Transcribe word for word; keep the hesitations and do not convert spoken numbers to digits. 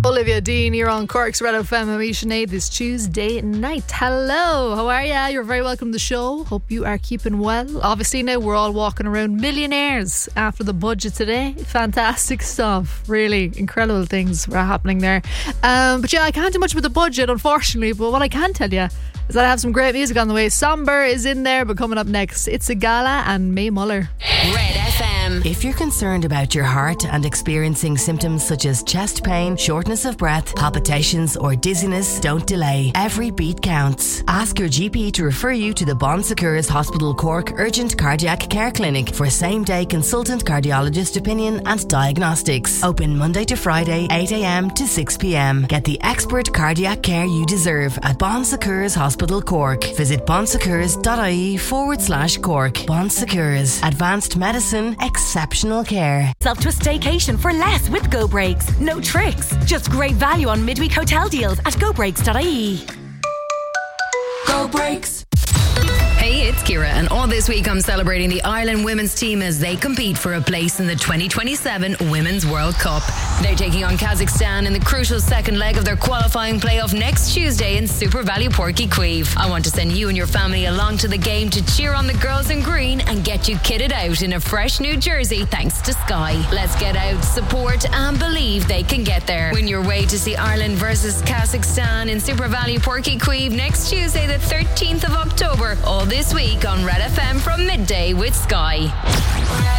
Olivia Dean, you're on Cork's Red F M and Sinead this Tuesday night. Hello, how are ya? You're very welcome to the show. Hope you are keeping well. Obviously now we're all walking around millionaires after the budget today. Fantastic stuff. Really incredible things were happening there. Um, but yeah, I can't do much with the budget, unfortunately. But what I can tell you is that I have some great music on the way. Somber is in there, but coming up next, it's a Gala and May Muller. Red F M. If you're concerned about your heart and experiencing symptoms such as chest pain, shortness of breath, palpitations or dizziness, don't delay. Every beat counts. Ask your G P to refer you to the Bon Secours Hospital Cork Urgent Cardiac Care Clinic for same-day consultant cardiologist opinion and diagnostics. Open Monday to Friday, eight a.m. to six p.m. Get the expert cardiac care you deserve at Bon Secours Hospital Cork. Visit bonsecours.ie forward slash Cork. Bon Secours. Advanced medicine, exceptional care. Self to a staycation for less with Go Breaks. No tricks, just great value on midweek hotel deals at go breaks dot I E. Go Breaks. Hey, it's Kira, and all this week I'm celebrating the Ireland women's team as they compete for a place in the twenty twenty-seven Women's World Cup. They're taking on Kazakhstan in the crucial second leg of their qualifying playoff next Tuesday in Super Value Porky Queeve. I want to send you and your family along to the game to cheer on the girls in green and get you kitted out in a fresh new jersey thanks to Sky. Let's get out, support and believe they can get there. Win your way to see Ireland versus Kazakhstan in Super Value Porky Queeve next Tuesday the thirteenth of October. All this week on Red F M from midday with Sky.